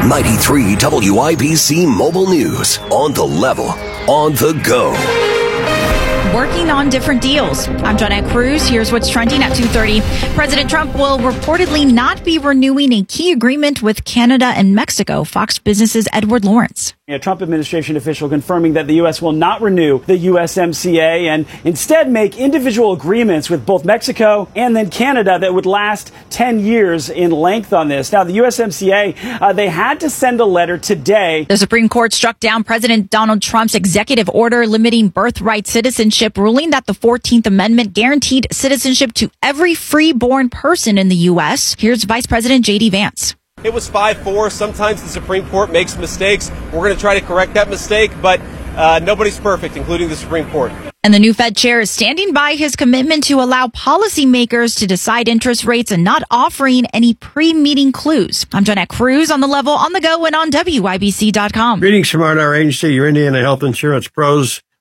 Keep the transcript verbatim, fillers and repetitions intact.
ninety-three W I B C Mobile News. On the level, on the go. Working on different deals. I'm Jonette Cruz. Here's what's trending at two thirty. President Trump will reportedly not be renewing a key agreement with Canada and Mexico. Fox Business's Edward Lawrence. A Trump administration official confirming that the U S will not renew the U S M C A and instead make individual agreements with both Mexico and then Canada that would last ten years in length on this. Now, the U S M C A, uh, they had to send a letter today. The Supreme Court struck down President Donald Trump's executive order limiting birthright citizenship, ruling that the fourteenth Amendment guaranteed citizenship to every free-born person in the U S. Here's Vice President J D Vance. It was five four. Sometimes the Supreme Court makes mistakes. We're going to try to correct that mistake, but uh, nobody's perfect, including the Supreme Court. And the new Fed chair is standing by his commitment to allow policymakers to decide interest rates and not offering any pre-meeting clues. I'm Jonette Cruz, on the level, on the go, and on W I B C dot com. Greetings from our agency, your Indiana Health Insurance Pros.